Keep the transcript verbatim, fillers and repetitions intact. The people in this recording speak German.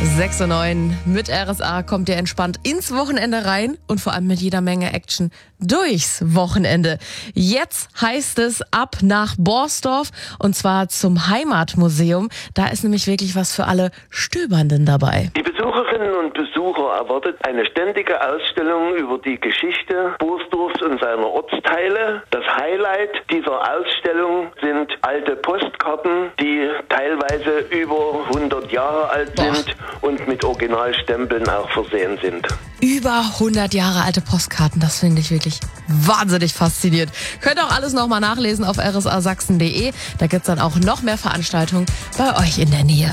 sechs Uhr neun mit R S A kommt ihr entspannt ins Wochenende rein und vor allem mit jeder Menge Action durchs Wochenende. Jetzt heißt es ab nach Borsdorf und zwar zum Heimatmuseum. Da ist nämlich wirklich was für alle Stöbernden dabei. Die Besucherinnen und Besucher erwartet eine ständige Ausstellung über die Geschichte Borsdorfs und seiner Ortsteile. Das Highlight dieser Ausstellung sind alte Postkarten, die teilweise über hundert Jahre alt Boah. sind und mit Originalstempeln auch versehen sind. Über hundert Jahre alte Postkarten, das finde ich wirklich wahnsinnig faszinierend. Könnt ihr auch alles nochmal nachlesen auf r s a sachsen punkt d e. Da gibt's dann auch noch mehr Veranstaltungen bei euch in der Nähe.